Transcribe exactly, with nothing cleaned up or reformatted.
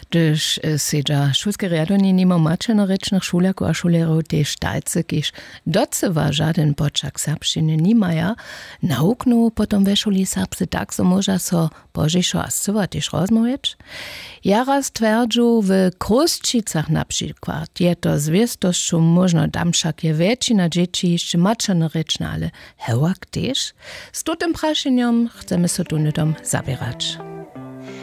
gdyż sedza szulskie riadoni nimo mačernorečnych šulerków a šulerów tež talce, kiž doceva žaden počak serbščiny nimaja, nauknu potom ve šuli serbsce tak, so moža so požišo a scywa tež rozmovič. Jaraz tverdžu w Kruščicach na przykład je to zwiestosću možno tam však je väčšina dzieci jeszcze mačernorečna, ale hewak tež. Z tutym prašenjom chcemy so tu nudom zabierać.